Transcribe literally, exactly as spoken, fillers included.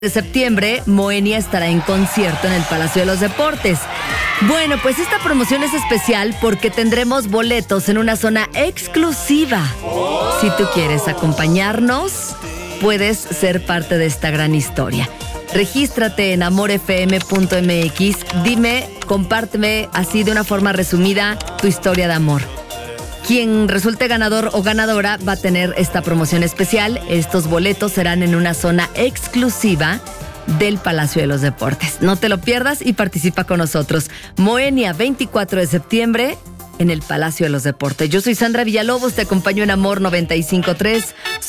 De septiembre, Moenia estará en concierto en el Palacio de los Deportes. Bueno, pues esta promoción es especial porque tendremos boletos en una zona exclusiva. Si tú quieres acompañarnos, puedes ser parte de esta gran historia. Regístrate en amor f m punto m x. Dime, compárteme así de una forma resumida tu historia de amor. Quien resulte ganador o ganadora va a tener esta promoción especial. Estos boletos serán en una zona exclusiva del Palacio de los Deportes. No te lo pierdas y participa con nosotros. Moenia, veinticuatro de septiembre, en el Palacio de los Deportes. Yo soy Sandra Villalobos, te acompaño en Amor noventa y cinco punto tres.